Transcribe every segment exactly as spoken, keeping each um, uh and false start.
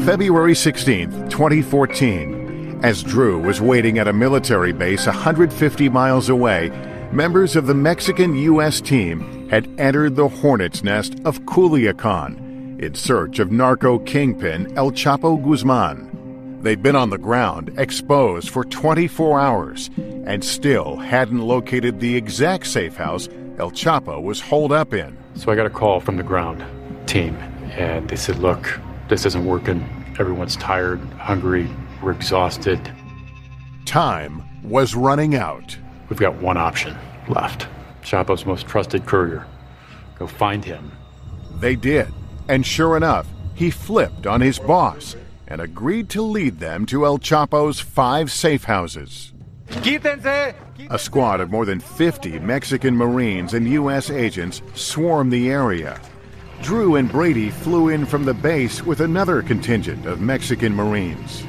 February sixteenth, twenty fourteen. As Drew was waiting at a military base one hundred fifty miles away, members of the Mexican U S team had entered the hornet's nest of Culiacan in search of narco kingpin El Chapo Guzman. They'd been on the ground, exposed for twenty-four hours, and still hadn't located the exact safe house El Chapo was holed up in. So I got a call from the ground team, and they said, look, this isn't working. Everyone's tired, hungry, we're exhausted. Time was running out. We've got one option left. Chapo's most trusted courier. Go find him. They did, and sure enough, he flipped on his boss and agreed to lead them to El Chapo's five safe houses. A squad of more than fifty Mexican Marines and U S agents swarmed the area. Drew and Brady flew in from the base with another contingent of Mexican Marines.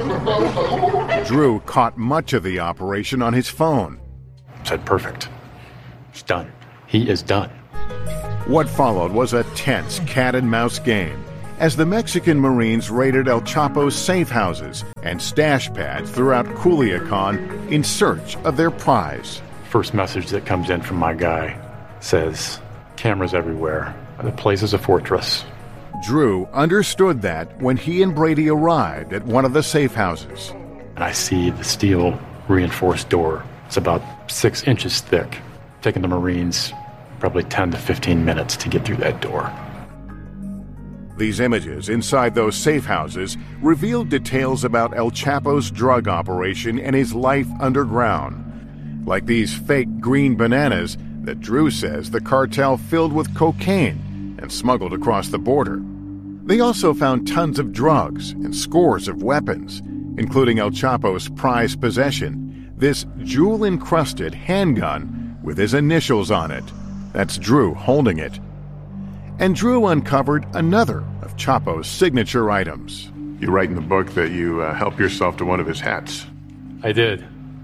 Drew caught much of the operation on his phone. Said, perfect. It's done. He is done. What followed was a tense cat-and-mouse game as the Mexican Marines raided El Chapo's safe houses and stash pads throughout Culiacan in search of their prize. First message that comes in from my guy says, cameras everywhere. The place is a fortress. Drew understood that when he and Brady arrived at one of the safe houses. And I see the steel reinforced door. It's about six inches thick, taking the Marines probably ten to fifteen minutes to get through that door. These images inside those safe houses revealed details about El Chapo's drug operation and his life underground, like these fake green bananas that Drew says the cartel filled with cocaine and smuggled across the border. They also found tons of drugs and scores of weapons, including El Chapo's prized possession, this jewel-encrusted handgun with his initials on it. That's Drew holding it. And Drew uncovered another of Chapo's signature items. You write in the book that you uh, helped yourself to one of his hats. I did.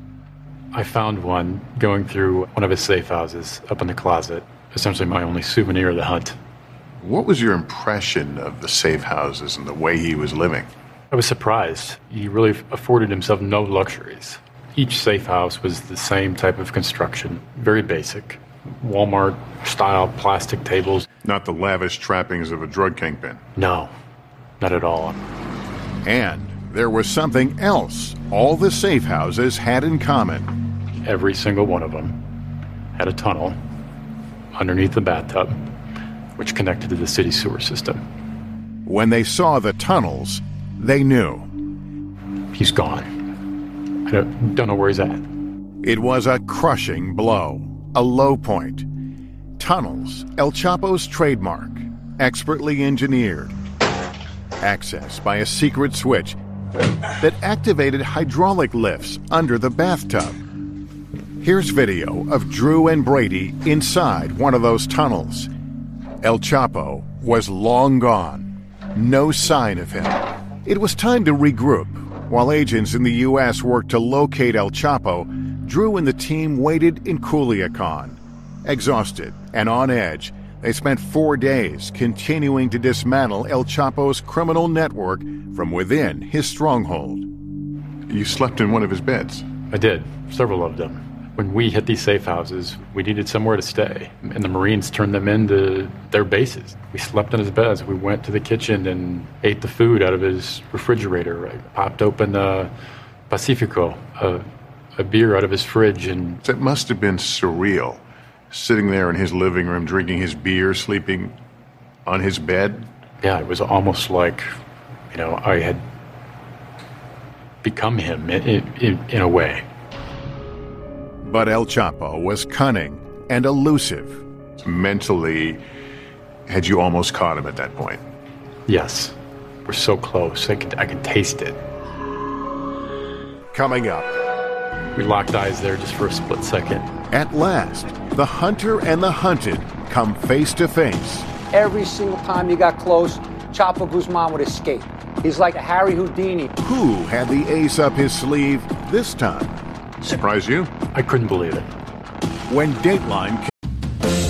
I found one going through one of his safe houses up in the closet. Essentially my only souvenir of the hunt. What was your impression of the safe houses and the way he was living? I was surprised. He really afforded himself no luxuries. Each safe house was the same type of construction, very basic. Walmart-style plastic tables. Not the lavish trappings of a drug kingpin. No, not at all. And there was something else all the safe houses had in common. Every single one of them had a tunnel underneath the bathtub, which connected to the city sewer system. When they saw the tunnels, they knew. He's gone. I don't, don't know where he's at. It was a crushing blow. A low point. Tunnels, El Chapo's trademark, expertly engineered. Access by a secret switch that activated hydraulic lifts under the bathtub. Here's video of Drew and Brady inside one of those tunnels. El Chapo was long gone. No sign of him. It was time to regroup. While agents in the U S worked to locate El Chapo, Drew and the team waited in Culiacan. Exhausted and on edge, they spent four days continuing to dismantle El Chapo's criminal network from within his stronghold. You slept in one of his beds? I did, several of them. When we hit these safe houses, we needed somewhere to stay, and the Marines turned them into their bases. We slept in his beds. We went to the kitchen and ate the food out of his refrigerator. I popped open a Pacifico, a a beer out of his fridge, and... It must have been surreal, sitting there in his living room, drinking his beer, sleeping on his bed. Yeah, it was almost like, you know, I had become him in, in, in a way. But El Chapo was cunning and elusive. Mentally, had you almost caught him at that point? Yes. We're so close. I could, I could taste it. Coming up. We locked eyes there just for a split second. At last, the hunter and the hunted come face to face. Every single time you got close, Chapo Guzman would escape. He's like a Harry Houdini. Who had the ace up his sleeve this time? Surprise you? I couldn't believe it. When Dateline